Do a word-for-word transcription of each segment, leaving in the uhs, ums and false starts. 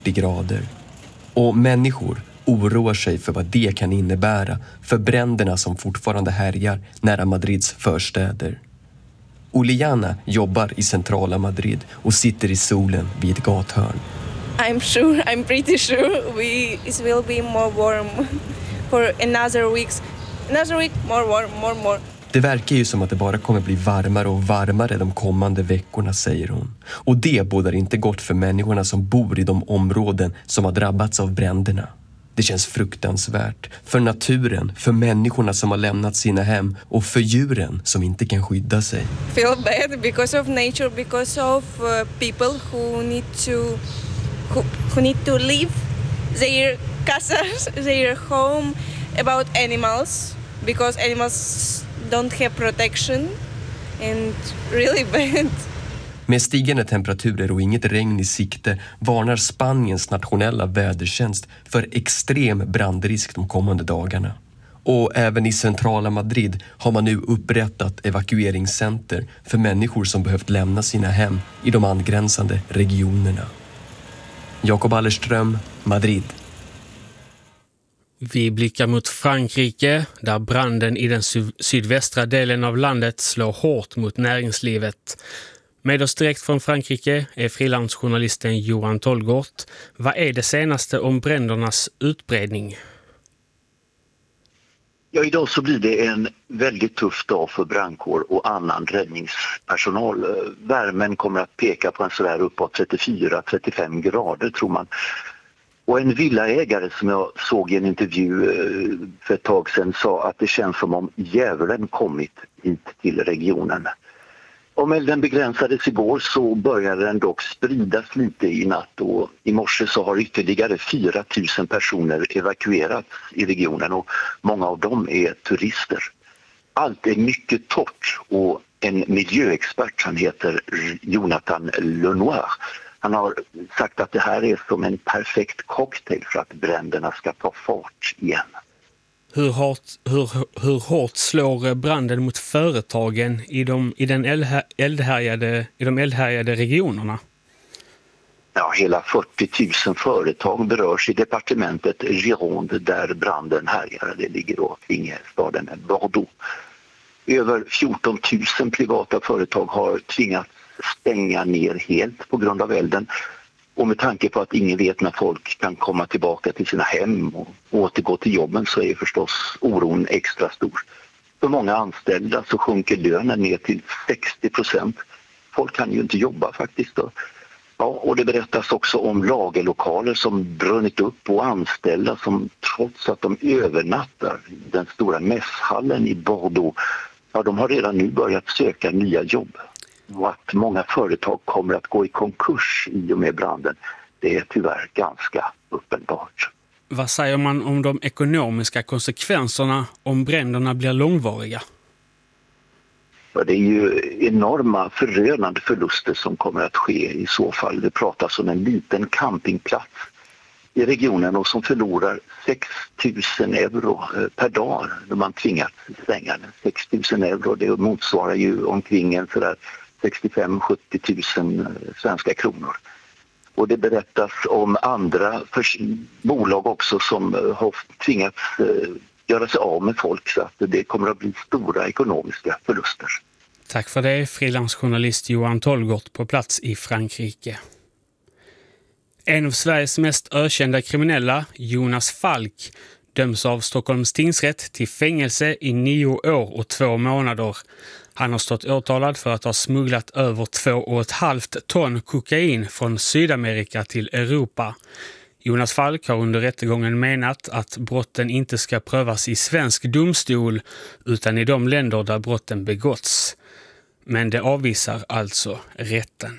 grader. Och människor oroar sig för vad det kan innebära för bränderna som fortfarande härjar nära Madrids förstäder. Oliana jobbar i centrala Madrid och sitter i solen vid ett gathörn. I'm sure, I'm pretty sure we it will be more warm for another weeks. Another week more warm, more more. Det verkar ju som att det bara kommer bli varmare och varmare de kommande veckorna, säger hon. Och det bådar inte gott för människorna som bor i de områden som har drabbats av bränderna. Det känns fruktansvärt för naturen, för människorna som har lämnat sina hem och för djuren som inte kan skydda sig. Feel bad because of nature, because of uh, people who need to who, who need to leave their casas, their home, about animals because animals don't have protection and really bad. Med stigande temperaturer och inget regn i sikte varnar Spaniens nationella vädertjänst för extrem brandrisk de kommande dagarna. Och även i centrala Madrid har man nu upprättat evakueringscenter för människor som behövt lämna sina hem i de angränsande regionerna. Jakob Allerström, Madrid. Vi blickar mot Frankrike där branden i den sy- sydvästra delen av landet slår hårt mot näringslivet. Med oss direkt från Frankrike är frilansjournalisten Johan Tolgård. Vad är det senaste om brändernas utbredning? Ja, idag så blir det en väldigt tuff dag för brandkår och annan räddningspersonal. Värmen kommer att peka på en sådär uppåt trettiofyra till trettiofem grader tror man. Och en villaägare som jag såg i en intervju för ett tag sedan sa att det känns som om djävulen kommit hit till regionen. Om elden begränsades igår så började den dock spridas lite i natt och i morse så har ytterligare fyra tusen personer evakuerats i regionen och många av dem är turister. Allt är mycket torrt och en miljöexpert, han heter Jonathan Lenoir, han har sagt att det här är som en perfekt cocktail för att bränderna ska ta fart igen. Hur hårt, hur, hur hårt slår branden mot företagen i de, i den eldhärjade, i de eldhärjade regionerna? Ja, hela fyrtio tusen företag berörs i departementet Gironde där branden härjar. Det ligger då kring staden Bordeaux. Över fjorton tusen privata företag har tvingats stänga ner helt på grund av elden. Och med tanke på att ingen vet när folk kan komma tillbaka till sina hem och återgå till jobben så är förstås oron extra stor. För många anställda så sjunker lönen ner till sextio procent. Folk kan ju inte jobba faktiskt då. Ja, och det berättas också om lagerlokaler som brunnit upp och anställda som trots att de övernattar i den stora mässhallen i Bordeaux, ja, de har redan nu börjat söka nya jobb. Och att många företag kommer att gå i konkurs i och med branden, det är tyvärr ganska uppenbart. Vad säger man om de ekonomiska konsekvenserna om bränderna blir långvariga? Ja, det är ju enorma förödande förluster som kommer att ske i så fall. Det pratas om en liten campingplats i regionen och som förlorar sex tusen euro per dag när man tvingas stänga den. sex tusen euro, det motsvarar ju omkring en sådär sextiofem till sjuttio tusen svenska kronor. Och det berättas om andra bolag också som har tvingats göra sig av med folk så att det kommer att bli stora ekonomiska förluster. Tack för det, frilansjournalist Johan Tolgård på plats i Frankrike. En av Sveriges mest ökända kriminella, Jonas Falk, döms av Stockholms tingsrätt till fängelse i nio år och två månader. Han har stått åtalad för att ha smugglat över två och ett halvt ton kokain från Sydamerika till Europa. Jonas Falk har under rättegången menat att brotten inte ska prövas i svensk domstol utan i de länder där brotten begåtts. Men det avvisar alltså rätten.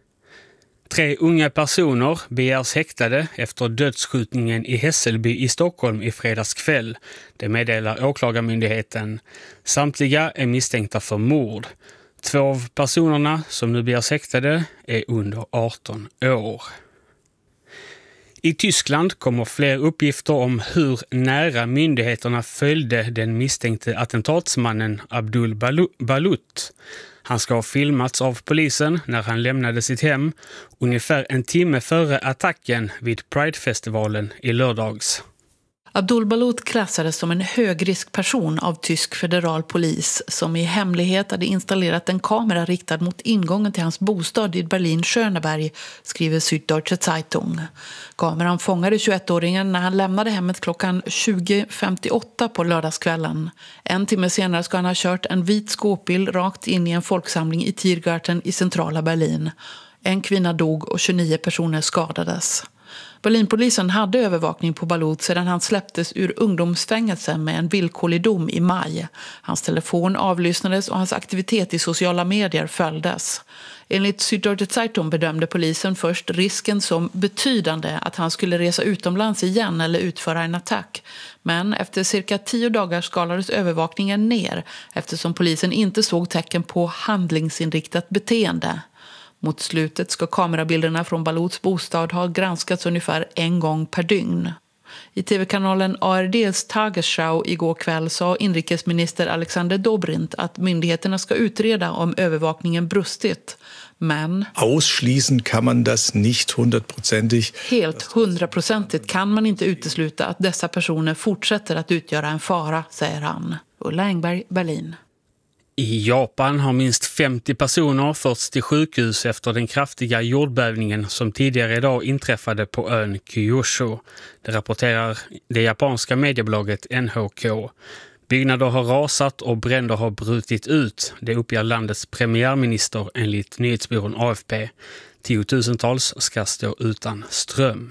Tre unga personer begärs häktade efter dödsskjutningen i Hässelby i Stockholm i fredags kväll. Det meddelar åklagarmyndigheten. Samtliga är misstänkta för mord. Två av personerna som nu begärs häktade är under arton år. I Tyskland kommer fler uppgifter om hur nära myndigheterna följde den misstänkte attentatsmannen Abdul Balut. Han ska ha filmats av polisen när han lämnade sitt hem ungefär en timme före attacken vid Pride-festivalen i lördags. Abdul Balut klassades som en högriskperson av tysk federal polis som i hemlighet hade installerat en kamera riktad mot ingången till hans bostad i Berlin-Schöneberg, skriver Süddeutsche Zeitung. Kameran fångade tjugoettåringen när han lämnade hemmet klockan tjugo femtioåtta på lördagskvällen. En timme senare ska han ha kört en vit skåpbil rakt in i en folksamling i Tiergarten i centrala Berlin. En kvinna dog och tjugonio personer skadades. Berlinpolisen hade övervakning på Balut sedan han släpptes ur ungdomsfängelse med en villkorlig dom i maj. Hans telefon avlyssnades och hans aktivitet i sociala medier följdes. Enligt Süddeutsche Zeitung bedömde polisen först risken som betydande att han skulle resa utomlands igen eller utföra en attack. Men efter cirka tio dagar skalades övervakningen ner eftersom polisen inte såg tecken på handlingsinriktat beteende. Mot slutet ska kamerabilderna från Baluts bostad ha granskats ungefär en gång per dygn. I tv-kanalen A R D:s Tagesschau igår kväll sa inrikesminister Alexander Dobrindt att myndigheterna ska utreda om övervakningen brustit. Men ausschließen kan man das nicht hundertprozentig. Helt hundraprocentigt kan man inte utesluta att dessa personer fortsätter att utgöra en fara, säger han. Ulla Engberg, Berlin. I Japan har minst femtio personer förts till sjukhus efter den kraftiga jordbävningen som tidigare idag inträffade på ön Kyushu. Det rapporterar det japanska mediebolaget N H K. Byggnader har rasat och bränder har brutit ut. Det uppger landets premiärminister enligt nyhetsbyrån A F P. Tiotusentals ska stå utan ström.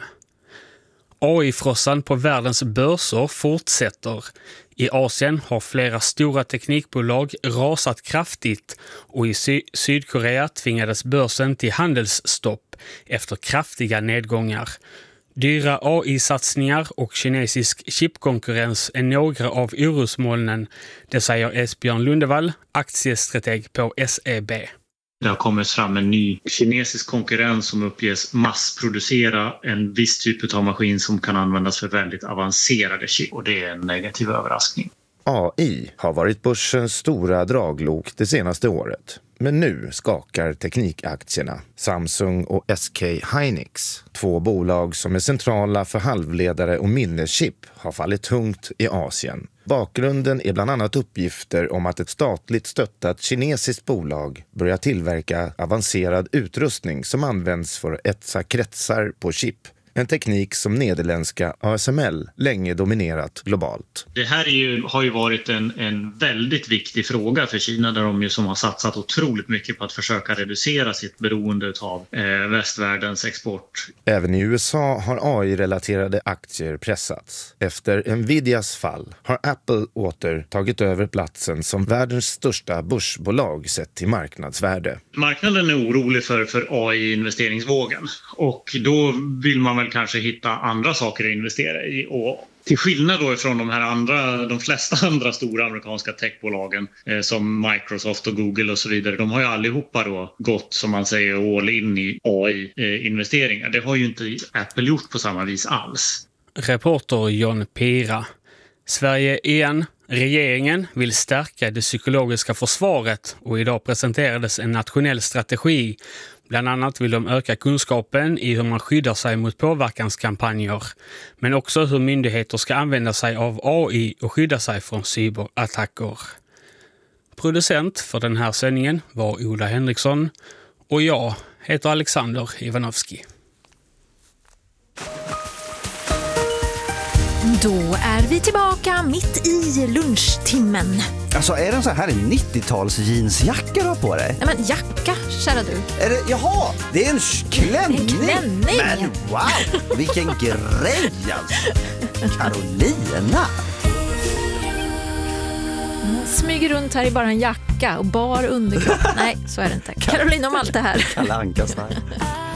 A I-frossan på världens börser fortsätter. I Asien har flera stora teknikbolag rasat kraftigt och i Sy- Sydkorea tvingades börsen till handelsstopp efter kraftiga nedgångar. Dyra A I-satsningar och kinesisk chipkonkurrens är några av orosmolnen, det säger Esbjörn Lundevall, aktiestrateg på S E B. Det har kommit fram en ny kinesisk konkurrens som uppges massproducera en viss typ av maskin som kan användas för väldigt avancerade chip, och det är en negativ överraskning. A I har varit börsens stora draglok det senaste året. Men nu skakar teknikaktierna. Samsung och S K Hynix, två bolag som är centrala för halvledare och minneschip, har fallit tungt i Asien. Bakgrunden är bland annat uppgifter om att ett statligt stöttat kinesiskt bolag börjar tillverka avancerad utrustning som används för att etsa kretsar på chip. En teknik som nederländska A S M L länge dominerat globalt. Det här är ju, har ju varit en, en väldigt viktig fråga för Kina, där de ju som har satsat otroligt mycket på att försöka reducera sitt beroende av eh, västvärldens export. Även i U S A har A I-relaterade aktier pressats. Efter Nvidias fall har Apple åter tagit över platsen som världens största börsbolag sett till marknadsvärde. Marknaden är orolig för, för A I-investeringsvågen, och då vill man väl kanske hitta andra saker att investera i. Och till skillnad då från de här andra, de flesta andra stora amerikanska techbolagen eh, som Microsoft och Google och så vidare, de har ju allihopa då gått, som man säger, all in i A I-investeringar. Det har ju inte Apple gjort på samma vis alls. Reporter John Pira. Sverige igen. Regeringen vill stärka det psykologiska försvaret och idag presenterades en nationell strategi. Bland annat vill de öka kunskapen i hur man skyddar sig mot påverkanskampanjer, men också hur myndigheter ska använda sig av A I och skydda sig från cyberattacker. Producent för den här sändningen var Ola Henriksson och jag heter Alexander Ivanovski. Då är vi tillbaka mitt i lunchtimmen. Alltså, är det en så här nittio-tals jeansjacka du har på dig? Nej, men jacka, kära du. Är det, jaha, det är en klänning. En klänning. Men wow, vilken grej alltså. Carolina. Smyger runt här i bara en jacka och bar underkropp. Nej, så är det inte. Carolina om allt det här. Kalle Anka-style.